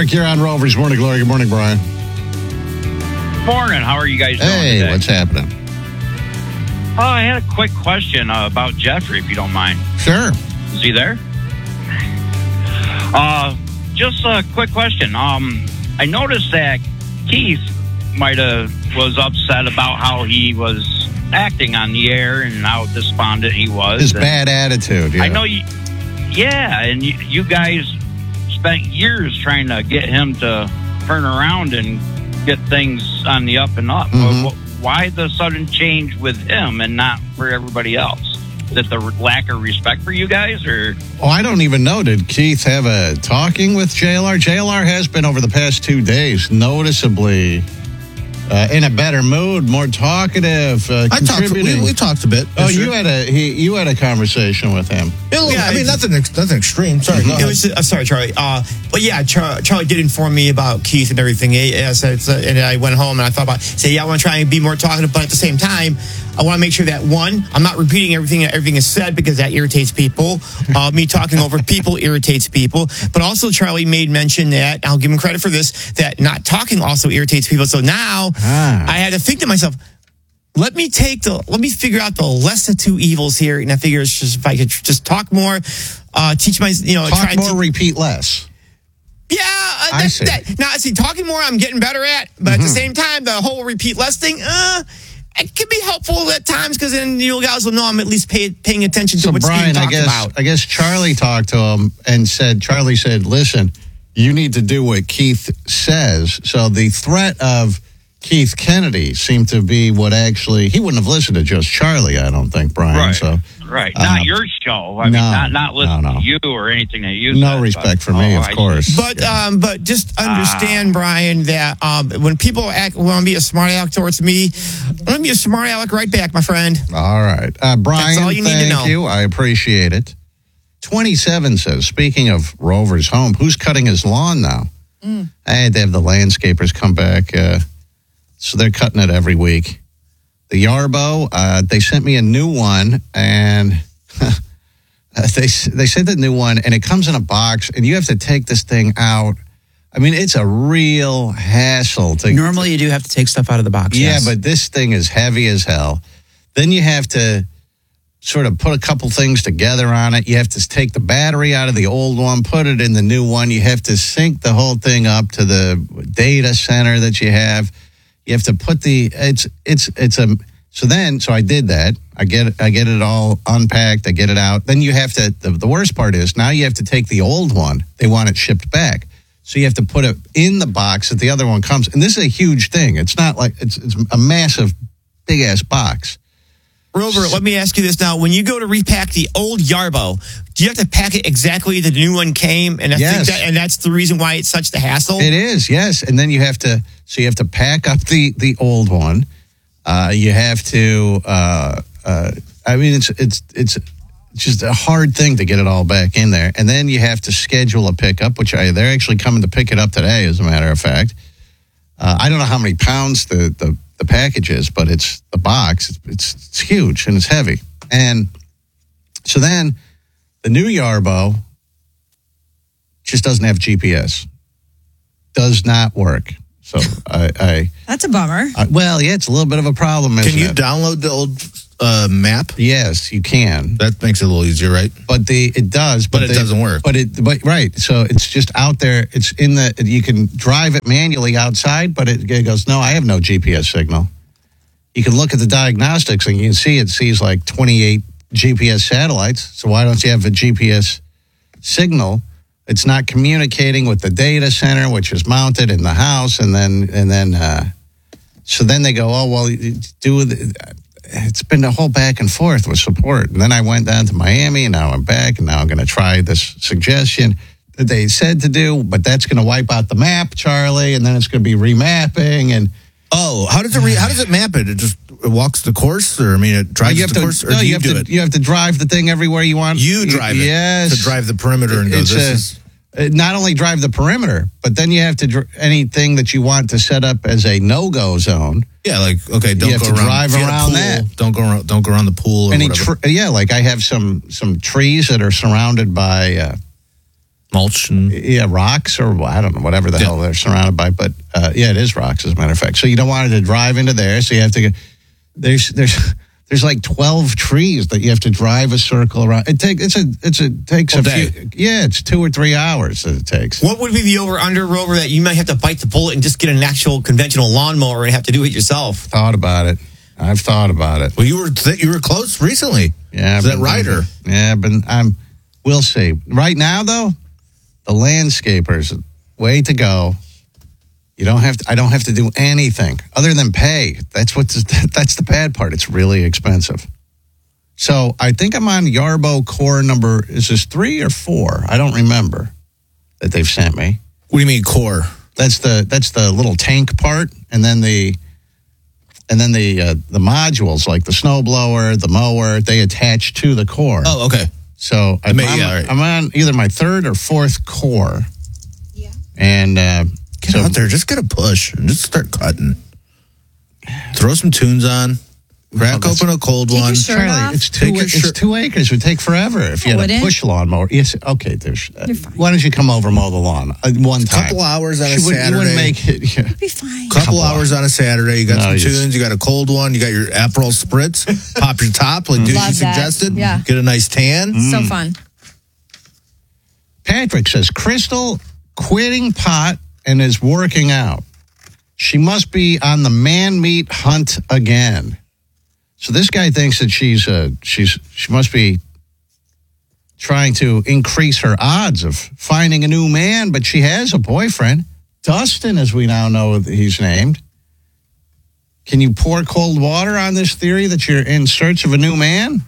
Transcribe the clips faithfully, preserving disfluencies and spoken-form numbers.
Mark, you're on Rover's Morning Glory. Good morning, Brian. Morning. How are you guys doing Hey, today? what's happening? Oh, I had a quick question uh, about Jeffrey, if you don't mind. Sure. Is he there? Uh, just a quick question. Um, I noticed that Keith might have was upset about how he was acting on the air and how despondent he was. His and bad attitude, yeah. I know you. Yeah, and you, you guys spent years trying to get him to turn around and get things on the up and up. Mm-hmm. Well, why the sudden change with him and not for everybody else? Is it the lack of respect for you guys, or? Oh, I don't even know. Did Keith have a talking with J L R? J L R has been over the past two days noticeably uh, in a better mood, more talkative, uh, I talked. contributing. We, we talked a bit. oh, Sure. you had a he, you had a conversation with him. Yeah, I mean, nothing, ex- nothing extreme. Sorry, go It ahead. was. I'm sorry, Charlie. Uh, but yeah, Char- Charlie did inform me about Keith and everything. I, I said, uh, and I went home and I thought about, say, yeah, I want to try and be more talkative, but at the same time, I want to make sure that one, I'm not repeating everything that everything is said because that irritates people. Uh, me talking over people irritates people. But also, Charlie made mention that I'll give him credit for this, that not talking also irritates people. So now Ah. I had to think to myself, let me take the, let me figure out the lesser two evils here. And I figure it's just, if I could just talk more, uh, teach my, you know, Talk try more, to, repeat less. yeah. Uh, I that, see. That, now, see, talking more, I'm getting better at, but Mm-hmm. at the same time, the whole repeat less thing, uh, it can be helpful at times because then you guys will know I'm at least pay, paying attention to So what's Brian, being I talked guess about. I guess Charlie talked to him and said, Charlie said, listen, you need to do what Keith says. So the threat of Keith Kennedy seemed to be what actually, he wouldn't have listened to just Charlie, I don't think, Brian. Right. So Right, not Um, your show. I mean, no, not not listening no, no. to you or anything that you. no said, respect but- for me, oh, of I see. course. But um, but just understand, Brian, that um, when people act want to be a smart aleck towards me, I'm gonna be a smart aleck right back, my friend. All right. Uh, Brian, That's all you need to thank know. you. I appreciate it. twenty-seven says, speaking of Rover's home, who's cutting his lawn now? Mm. I had to have the landscapers come back. Uh, so they're cutting it every week. The Yarbo, uh, they sent me a new one, and they they sent the new one, and it comes in a box, and you have to take this thing out. I mean, it's a real hassle to Normally, you do have to take stuff out of the box. yeah, yes. but this thing is heavy as hell. Then you have to sort of put a couple things together on it. You have to take the battery out of the old one, put it in the new one. You have to sync the whole thing up to the data center that you have. You have to put the it's it's it's a so then so I did that. I get I get it all unpacked. I get it out. Then you have to the, the worst part is now you have to take the old one. They want it shipped back. So you have to put it in the box that the other one comes. And this is a huge thing. It's not like it's it's a massive, big ass box. Rover, let me ask you this now. When you go to repack the old Yarbo, do you have to pack it exactly the new one came? And I Yes. think that, and that's the reason why it's such the hassle? It is, yes. And then you have to so you have to pack up the the old one. Uh, you have to. Uh, uh, I mean, it's it's it's just a hard thing to get it all back in there. And then you have to schedule a pickup, which I, they're actually coming to pick it up today, as a matter of fact. Uh, I don't know how many pounds the, the, the package is, but it's the box. It's, it's it's huge and it's heavy. And so then the new Yarbo just doesn't have G P S. Does not work. So I, I, That's a bummer. I well, yeah, it's a little bit of a problem. Can isn't you it? download the old uh, map? Yes, you can. That makes it a little easier, right? But the it does, But it the- doesn't work. But it, but right. So it's just out there. It's in the. You can drive it manually outside, but it, it goes. No, I have no G P S signal. You can look at the diagnostics and you can see it sees like twenty-eight G P S satellites. So why don't you have a G P S signal? It's not communicating with the data center, which is mounted in the house, and then and then uh, so then they go, oh well, you do. The, it's been a whole back and forth with support. And then I went down to Miami, and now I'm back, and now I'm going to try this suggestion that they said to do, but that's going to wipe out the map, Charlie, and then it's going to be remapping. And Oh, how does it re- how does it map it? It just it walks the course, or I mean, it drives you have the to, course, or no, do you you have do to, it? You have to drive the thing everywhere you want. You drive it. Yes. To drive the perimeter and go, It's this a- is... Uh, Not only drive the perimeter, but then you have to dr- anything that you want to set up as a no-go zone. Yeah, like, okay, don't You have go to around. drive if you had a around pool, that. Don't go around, don't go around the pool or Any whatever. tr- yeah, like I have some some trees that are surrounded by uh, mulch and yeah, rocks or I don't know, whatever the Yeah. hell they're surrounded by. But uh, yeah, it is rocks, as a matter of fact. So you don't want it to drive into there. So you have to go. There's there's there's like twelve trees that you have to drive a circle around. It take it's a it's a takes All a day. few. Yeah, it's two or three hours that it takes. What would be the over under Rover that you might have to bite the bullet and just get an actual conventional lawnmower and have to do it yourself? Thought about it. I've thought about it. well, you were th- you were close recently. Yeah, Is I've that been Ryder? thinking. Yeah, but I'm. We'll see. Right now, though, the landscapers, way to go. You don't have to. I don't have to do anything other than pay. That's what. That's the bad part. It's really expensive. So I think I'm on Yarbo Core number. Is this three or four? I don't remember that they've sent me. What do you mean core? That's the that's the little tank part, and then the and then the uh, the modules like the snowblower, the mower. They attach to the core. Oh, okay. So I'm, may- I'm, yeah, all right. I'm on either my third or fourth core. Yeah. And uh, Get so out there, just get a push and just start cutting. Throw some tunes on. Crack that's- open a cold Take one. your shirt Charlie, off. it's two. Take your It's shirt- two acres. It would take forever if you Oh, had would a it? push lawnmower. Yes. Okay. There's. Uh, You're fine. why don't you come over and mow the lawn uh, one time? Couple hours on a She would- You wouldn't Saturday. make it. Yeah. Be fine. Couple Couple hours on a Saturday. You got No, some you just- tunes. You got a cold one. You got your Aperol spritz. Pop your top like Dushy Love that. suggested. Yeah. Get a nice tan. So fun. Patrick says Crystal quitting pot and is working out. She must be on the man meat hunt again. So this guy thinks that she's uh, she's she must be trying to increase her odds of finding a new man, but she has a boyfriend, Dustin, as we now know that he's named. Can you pour cold water on this theory that you're in search of a new man?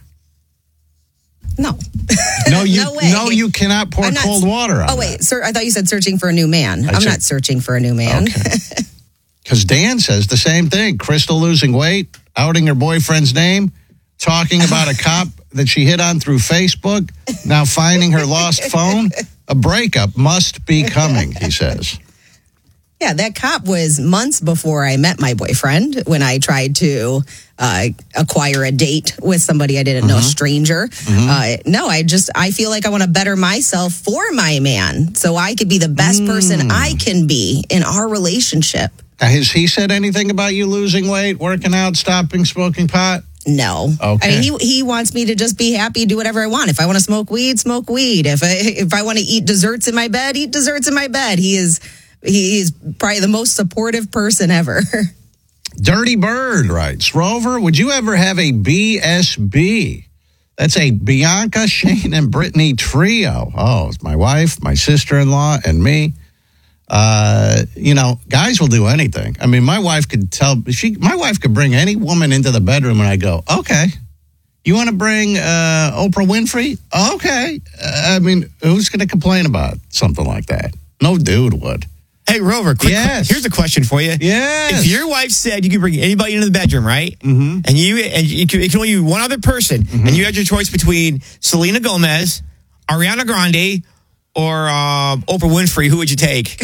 No. No, you No way. no, you cannot pour I'm not- cold water on. Oh, wait. Sir, I thought you said searching for a new man. I I'm said- not searching for a new man. Okay. Because Dan says the same thing. Crystal losing weight, outing her boyfriend's name, talking about a cop that she hit on through Facebook, now finding her lost phone. A breakup must be coming, he says. Yeah, that cop was months before I met my boyfriend when I tried to uh, acquire a date with somebody I didn't know, a stranger. Uh, no, I just, I feel like I want to better myself for my man so I could be the best person I can be in our relationship. Has he said anything about you losing weight, working out, stopping smoking pot? No. Okay. I mean, he he wants me to just be happy, do whatever I want. If I want to smoke weed, smoke weed. If I if I want to eat desserts in my bed, eat desserts in my bed. He is he is probably the most supportive person ever. Dirty Bird writes, Rover, would you ever have a B S B? That's a Bianca, Shane, and Brittany trio. Oh, it's my wife, my sister-in-law, and me. Uh, you know, guys will do anything. I mean, my wife could tell, she, my wife could bring any woman into the bedroom and I go, okay. You want to bring uh, Oprah Winfrey? Okay. Uh, I mean, who's going to complain about something like that? No dude would. Hey, Rover, quick, Yes. here's a question for you. Yes. If your wife said you could bring anybody into the bedroom, right? Mm-hmm. And you and you can, it can only be one other person, Mm-hmm. and you had your choice between Selena Gomez, Ariana Grande, or uh, Oprah Winfrey, who would you take?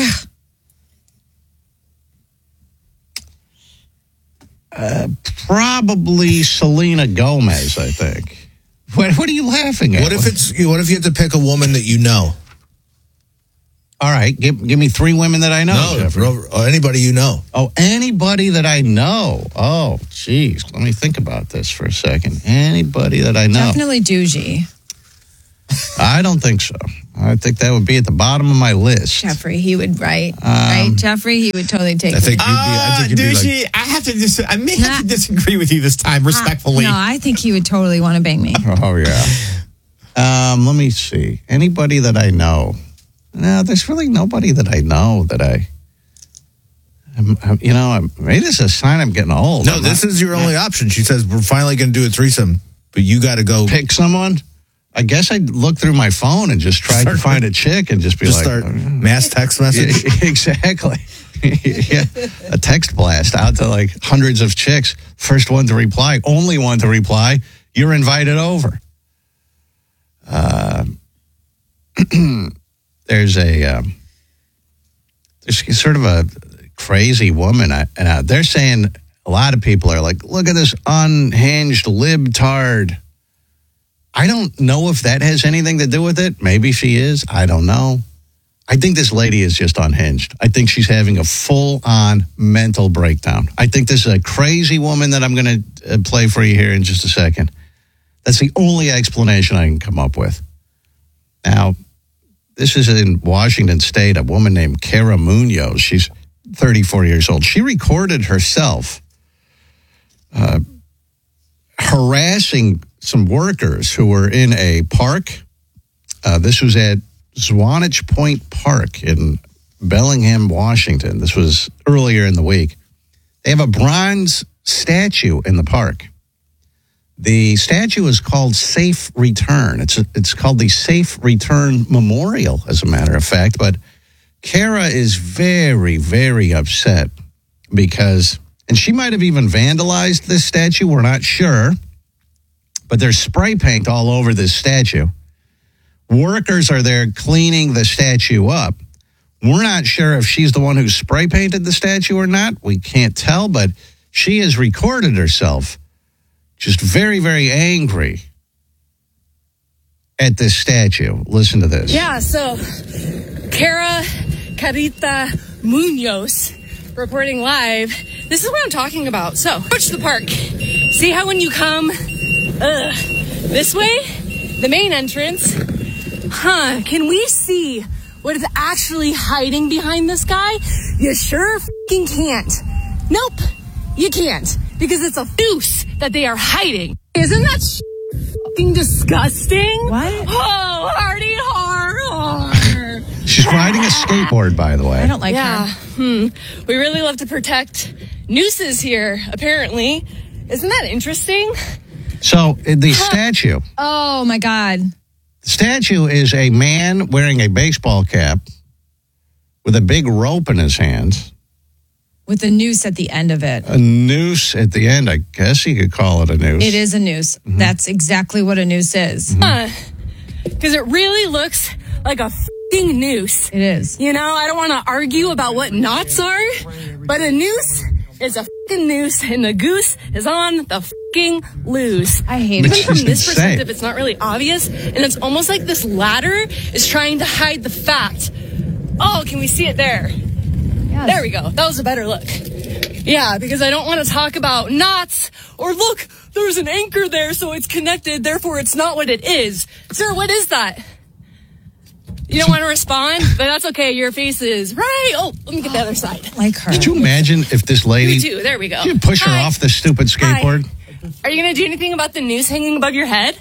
Probably Selena Gomez, I think. What, what are you laughing at? What if it's? What if you had to pick a woman that you know? All right, give, give me three women that I know. No, Jeffrey. Rover- or anybody you know. Oh, anybody that I know. Oh, geez. Let me think about this for a second. Anybody that I know. Definitely Doogie. I don't think so. I think that would be at the bottom of my list. Jeffrey, he would, right? right? Jeffrey, he would totally take I think you'd be. I Uh, think you'd be like. douchey, I have to dis- I may have to disagree with you this time, respectfully. No, I think he would totally want to bang me. Oh, yeah. Um, let me see. Anybody that I know. No, there's really nobody that I know that I. I'm, I'm, you know, I'm, maybe this is a sign I'm getting old. No, I'm this not- is your only option. She says we're finally going to do a threesome, but you got to go. pick someone. I guess I'd look through my phone and just try to find a chick and just be Just like, start oh, yeah. mass text message. Yeah, exactly. Yeah, a text blast out to like hundreds of chicks. First one to reply, only one to reply. You're invited over. Uh, there's a um, there's sort of a crazy woman, I, and uh, they're saying a lot of people are like, look at this unhinged libtard. I don't know if that has anything to do with it. Maybe she is. I don't know. I think this lady is just unhinged. I think she's having a full-on mental breakdown. I think this is a crazy woman that I'm going to uh, play for you here in just a second. That's the only explanation I can come up with. Now, this is in Washington State, a woman named Kara Munoz. She's thirty-four years old. She recorded herself uh, harassing some workers who were in a park. Uh, this was at Zwanich Point Park in Bellingham, Washington. This was earlier in the week. They have a bronze statue in the park. The statue is called Safe Return. It's a, it's called the Safe Return Memorial, as a matter of fact. But Kara is very, very upset because, and she might have even vandalized this statue. We're not sure. But there's spray paint all over this statue. Workers are there cleaning the statue up. We're not sure if she's the one who spray painted the statue or not. We can't tell, but she has recorded herself just very, very angry at this statue. Listen to this. Yeah, so Kara Carita Munoz reporting live. This is what I'm talking about. So, approach the park. See how when you come uh, this way, the main entrance, huh, can we see what is actually hiding behind this guy? You sure f***ing can't. Nope, you can't. Because it's a noose that they are hiding. Isn't that sh- f***ing disgusting? What? Oh, hardy har har. She's riding a skateboard, by the way. I don't like Yeah, her. hmm. We really love to protect nooses here, apparently. Isn't that interesting? So the statue, Oh my God. the statue is a man wearing a baseball cap with a big rope in his hands, With a noose at the end of it. a noose at the end. I guess you could call it a noose. It is a noose. That's exactly what a noose is. Huh. Because it really looks like a f***ing noose. It is. You know, I don't want to argue about what knots are, but a noose is a f***ing noose, and the goose is on the f***ing loose. I hate Even it. from this Insane. perspective, it's not really obvious, and it's almost like this ladder is trying to hide the fact. Oh, can we see it there? Yes. There we go. That was a better look. Yeah, because I don't want to talk about knots or look, there's an anchor there, so it's connected, therefore it's not what it is. Sir, what is that? You don't want to respond, but that's okay. Your face is right. Oh, let me get the other side. Like her. Could you imagine if this lady, You too. There we go. you push her Hi. off the stupid skateboard? Hi. Are you going to do anything about the noose hanging above your head?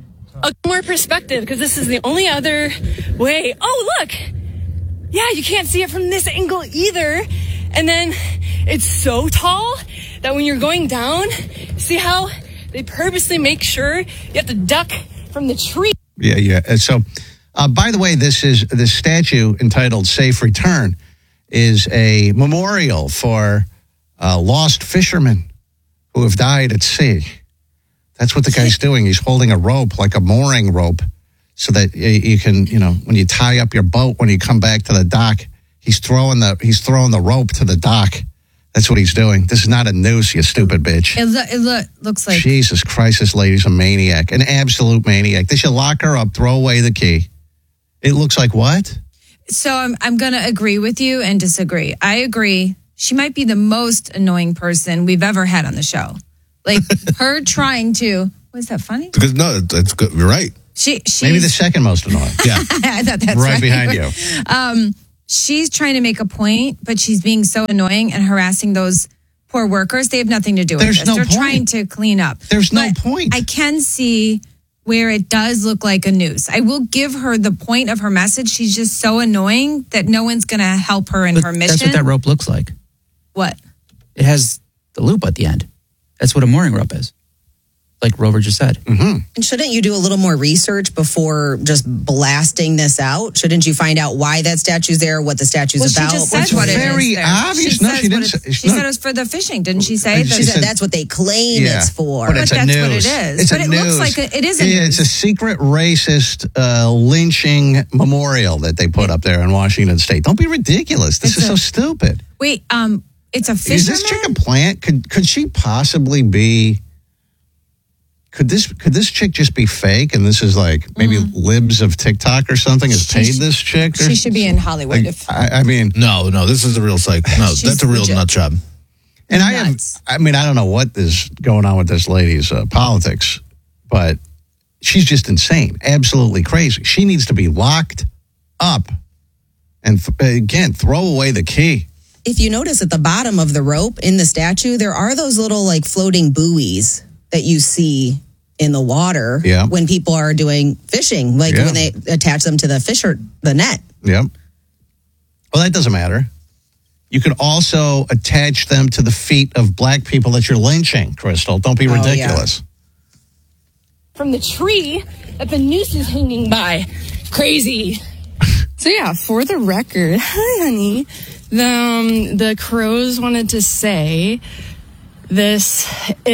A more perspective, because this is the only other way. Oh, look. Yeah, you can't see it from this angle either. And then it's so tall that when you're going down, see how they purposely make sure you have to duck from the tree. Yeah, yeah. And so, uh, by the way, this is this statue entitled "Safe Return" is a memorial for uh, lost fishermen who have died at sea. That's what the guy's doing. He's holding a rope, like a mooring rope, so that you, you can, you know, when you tie up your boat, when you come back to the dock, he's throwing the he's throwing the rope to the dock. That's what he's doing. This is not a noose, you stupid bitch. It, lo- it lo- looks like. Jesus Christ, this lady's a maniac, an absolute maniac. They should lock her up, throw away the key. It looks like what? So I'm I'm going to agree with you and disagree. I agree. She might be the most annoying person we've ever had on the show. Like her trying to. Was that funny? Because no, that's good. You're right. She she's, Maybe the second most annoying. Yeah. I thought that's right behind you. Um, she's trying to make a point, but she's being so annoying and harassing those poor workers. They have nothing to do with There's this. no They're point. trying to clean up. There's no But point. I can see where it does look like a noose. I will give her the point of her message. She's just so annoying that no one's going to help her in But her mission. that's what that rope looks like. What? It has the loop at the end. That's what a mooring rope is. Like Rover just said. And shouldn't you do a little more research before just blasting this out? Shouldn't you find out why that statue's there, what the statue's Well, about? she just What's said what it is very there. obvious. She No, says she what didn't it's- say- She no. said it was for the fishing, didn't she say? She that- She said said- that's what they claim Yeah. it's for. But it's But a that's what news. it is. It's But a it looks news. like a- it is a Yeah, It's a news. secret racist uh, lynching memorial that they put up there in Washington State. Don't be ridiculous. This It's is a- so stupid. Wait, um, it's a Is fisherman? this chick a plant? Could could she possibly be? could this could this chick just be fake? And this is like maybe libs of TikTok or something has She paid sh- this chick. Or She should be in Hollywood. like, if I, I mean, No, no, this is a real psych. No, She's that's a real legit. nut job. and I have. Nuts. I mean, I don't know what is going on with this lady's uh, politics, but she's just insane, absolutely crazy. She needs to be locked up, and th- again, throw away the key. If you notice at the bottom of the rope in the statue, there are those little like floating buoys that you see in the water Yeah. when people are doing fishing, like Yeah. when they attach them to the fisher, the net. Yep. Well, that doesn't matter. You could also attach them to the feet of black people that you're lynching, Crystal. Don't be Oh, yeah. ridiculous. From the tree that the noose is hanging by. Crazy. So yeah, for the record, hi honey. The, um, the crows wanted to say this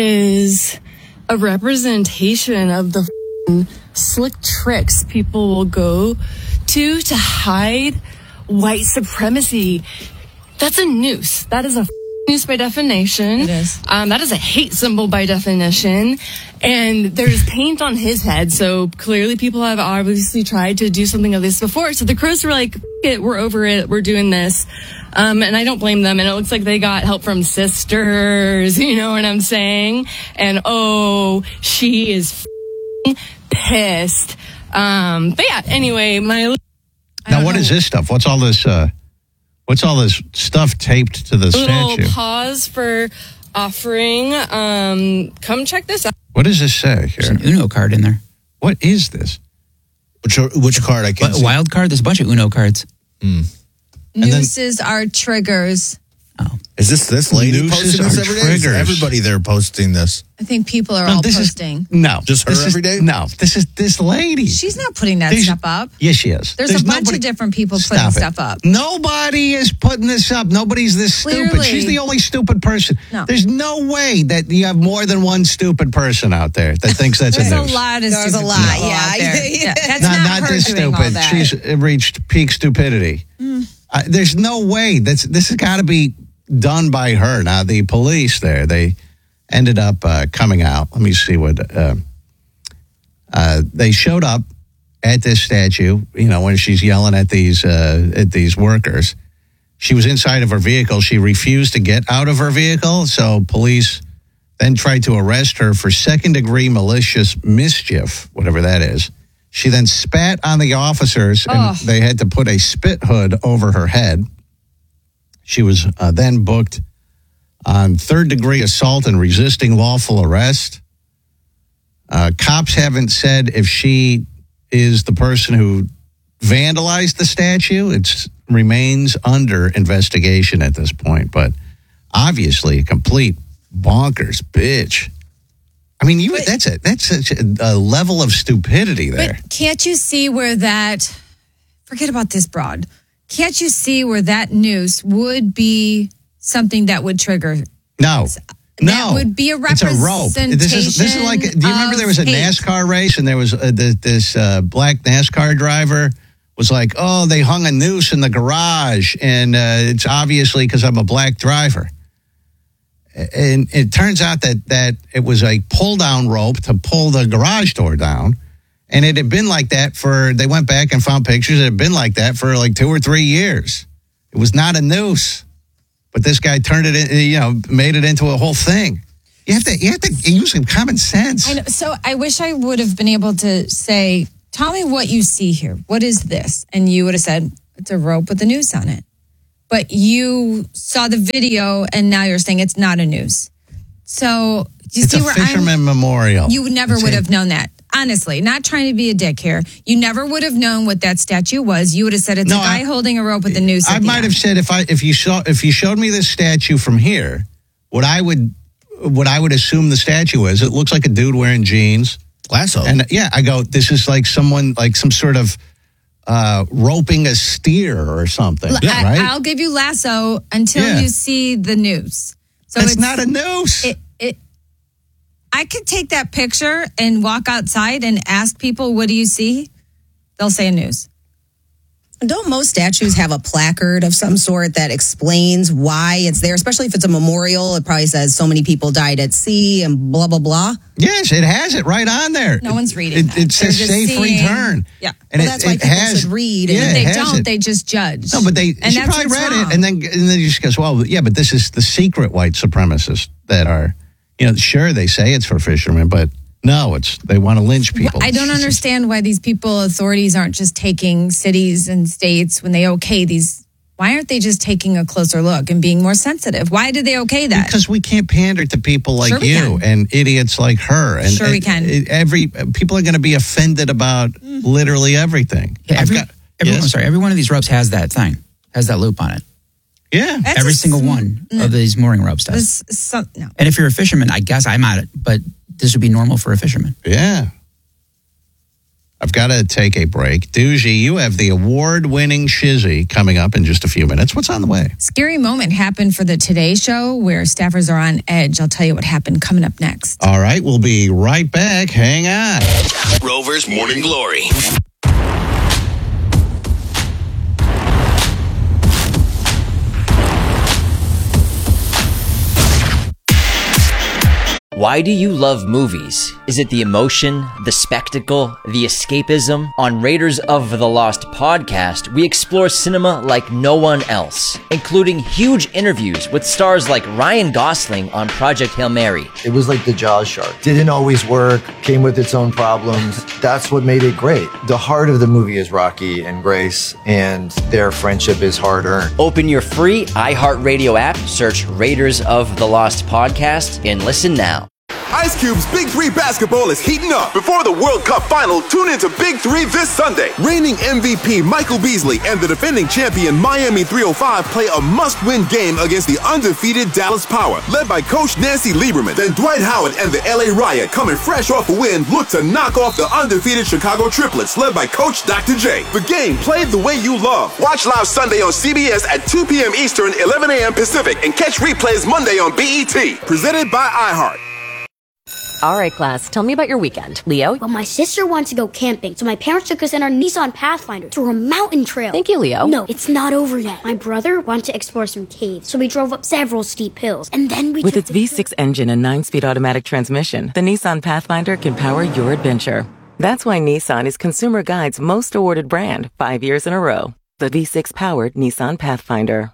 is a representation of the f***ing slick tricks people will go to to hide white supremacy. That's a noose. That is a f***ing noose by definition. It is. Um, that is a hate symbol by definition. And there's paint on his head, so clearly people have obviously tried to do something of this before. So the crows were like, F- it, we're over it, we're doing this. Um, and I don't blame them. And it looks like they got help from sisters, you know what I'm saying? And oh, she is f- pissed. Um, but yeah, anyway, my... Now, what is this stuff? What's all this? Uh, what's all this stuff taped to the little statue? pause for offering. Um, come check this out. What does this say There's here? an Uno card in there. What is this? Which which card I can't But see? wild card? There's a bunch of Uno cards. then- Nooses are triggers. Is this this lady Nooses posting this are every day? Is triggers. everybody there posting this? I think people are No, all this is- posting. No, Just her this is- every day? No, this is this lady. She's not putting that These- stuff up. Yes, she is. There's, a bunch of different people putting Stop it. stuff up. Nobody is putting this up. Nobody's this stupid. Clearly. She's the only stupid person. No. There's no way that you have more than one stupid person out there that thinks that's There's a a news. lot of There's a stupid lot, people yeah. out there. Yeah, That's not, not, not her this doing all stupid. that. She's uh, reached peak stupidity. Uh, there's no way. That's this has got to be done by her. Now the police there, they ended up uh, coming out. Let me see what uh, uh, they showed up at this statue. You know, when she's yelling at these uh, at these workers, she was inside of her vehicle. She refused to get out of her vehicle, so police then tried to arrest her for second degree malicious mischief, whatever that is. She then spat on the officers, and Oh. they had to put a spit hood over her head. She was uh, then booked on third degree assault and resisting lawful arrest. Uh, cops haven't said if she is the person who vandalized the statue. It remains under investigation at this point, but obviously a complete bonkers bitch. I mean, you that's it. That's such a, a level of stupidity there. But can't you see where that, forget about this broad, can't you see where that noose would be something that would trigger? No. No, That would be a It's a rope. This is this is like. Do you remember there was a of hate. NASCAR race and there was uh the, this uh, black NASCAR driver was like, oh, they hung a noose in the garage, and uh, it's obviously because I'm a black driver. And it turns out that that it was a pull down rope to pull the garage door down, and it had been like that for. They went back and found pictures. It had been like that for like two or three years. It was not a noose. But this guy turned it, in, you know, made it into a whole thing. You have to, you have to use some common sense. I know, so I wish I would have been able to say, tell me what you see here. What is this? And you would have said, it's a rope with a noose on it. But you saw the video and now you're saying it's not a noose. So do you It's see a where fisherman I'm, memorial. you never It's would a- have known that. Honestly, not trying to be a dick here. You never would have known what that statue was. You would have said it's No, a guy I- holding a rope with a noose. I at the might end. have said if I if you saw if you showed me this statue from here, what I would what I would assume the statue is, it looks like a dude wearing jeans. Lasso. And yeah, I go, this is like someone like some sort of uh, roping a steer or something. L- I, right? I'll give you lasso until Yeah. you see the noose. So That's it's not a noose. It, it, I could take that picture and walk outside and ask people, what do you see? They'll say a noose. Don't most statues have a placard of some sort that explains why it's there? Especially if it's a memorial, it probably says so many people died at sea and blah, blah, blah. Yes, it has it right on there. No one's reading It, that. it says They're just safe seeing- return. Yeah. And Well, it, that's why it people has, should read. Yeah, And If they it has don't, it. they just judge. No, but they, and she that's probably what's read wrong. it, and then and then she goes, well, yeah, but this is the secret white supremacists that are, you know, sure, they say it's for fishermen, but no, it's they want to lynch people. Well, I don't understand why these people, authorities, aren't just taking cities and states when they okay these. Why aren't they just taking a closer look and being more sensitive? Why did they okay that? Because we can't pander to people like Sure we you can. and idiots like her. And Sure we and can. it- every people are going to be offended about literally everything. Yeah, I've every, got- every, yes? I'm sorry, every one of these ropes has that thing, has that loop on it. Yeah. That's every a single sm- one no. of these mooring ropes does. This, some, no. And if you're a fisherman, I guess I'm at it, but this would be normal for a fisherman. Yeah. I've got to take a break. Doogie, you have the award-winning Shizzy coming up in just a few minutes. What's on the way? Scary moment happened for the Today Show where staffers are on edge. I'll tell you what happened coming up next. All right, we'll be right back. Hang on. Rover's Morning Glory. Why do you love movies? Is it the emotion, the spectacle, the escapism? On Raiders of the Lost podcast, we explore cinema like no one else, including huge interviews with stars like Ryan Gosling on Project Hail Mary. It was like the Jaws shark. Didn't always work, came with its own problems. That's what made it great. The heart of the movie is Rocky and Grace, and their friendship is hard-earned. Open your free iHeartRadio app, search Raiders of the Lost podcast, and listen now. Ice Cube's Big Three basketball is heating up. Before the World Cup final, tune into Big Three this Sunday. Reigning M V P Michael Beasley and the defending champion Miami three oh five play a must-win game against the undefeated Dallas Power, led by Coach Nancy Lieberman. Then Dwight Howard and the L A Riot, coming fresh off a win, look to knock off the undefeated Chicago Triplets, led by Coach Doctor J. The game played the way you love. Watch live Sunday on C B S at two p.m. Eastern, eleven a.m. Pacific, and catch replays Monday on B E T. Presented by iHeart. All right, class, tell me about your weekend. Leo? Well, my sister wanted to go camping, so my parents took us in our Nissan Pathfinder to a mountain trail. Thank you, Leo. No, it's not over yet. My brother wanted to explore some caves, so we drove up several steep hills, and then we With took its V six engine and nine-speed automatic transmission, the Nissan Pathfinder can power your adventure. That's why Nissan is Consumer Guide's most awarded brand five years in a row. The V six-powered Nissan Pathfinder.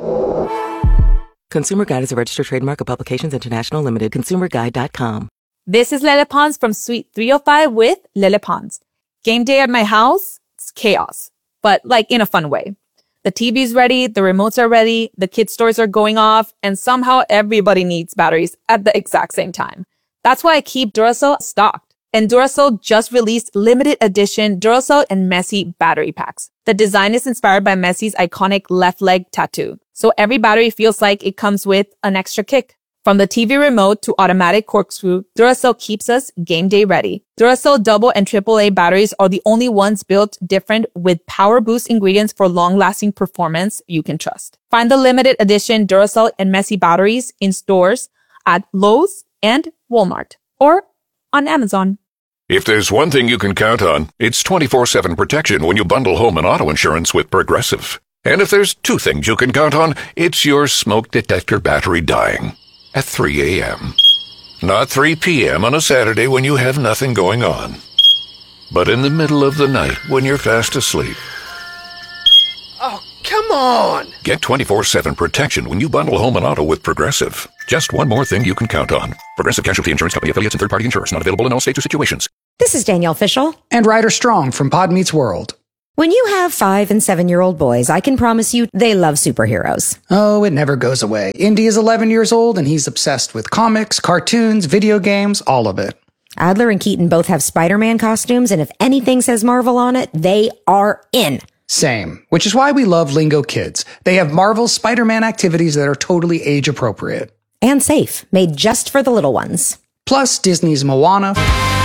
Consumer Guide is a registered trademark of Publications International Limited. consumer guide dot com. This is Lele Pons from Suite three oh five with Lele Pons. Game day at my house, it's chaos, but like in a fun way. The T V's ready, the remotes are ready, the kids' toys are going off, and somehow everybody needs batteries at the exact same time. That's why I keep Duracell stocked. And Duracell just released limited edition Duracell and Messi battery packs. The design is inspired by Messi's iconic left leg tattoo, so every battery feels like it comes with an extra kick. From the T V remote to automatic corkscrew, Duracell keeps us game day ready. Duracell double and triple A batteries are the only ones built different with power boost ingredients for long-lasting performance you can trust. Find the limited edition Duracell and Messi batteries in stores at Lowe's and Walmart or on Amazon. If there's one thing you can count on, it's twenty-four seven protection when you bundle home and auto insurance with Progressive. And if there's two things you can count on, it's your smoke detector battery dying. At three a.m. Not three p.m. on a Saturday when you have nothing going on. But in the middle of the night when you're fast asleep. Oh, come on! Get twenty-four seven protection when you bundle home and auto with Progressive. Just one more thing you can count on. Progressive Casualty Insurance Company affiliates and third-party insurers. Not available in all states or situations. This is Danielle Fishel. And Ryder Strong from Pod Meets World. When you have five and seven-year-old boys, I can promise you they love superheroes. Oh, it never goes away. Indy is eleven years old, and he's obsessed with comics, cartoons, video games, all of it. Adler and Keaton both have Spider-Man costumes, and if anything says Marvel on it, they are in. Same, which is why we love Lingo Kids. They have Marvel's Spider-Man activities that are totally age-appropriate. And safe, made just for the little ones. Plus Disney's Moana,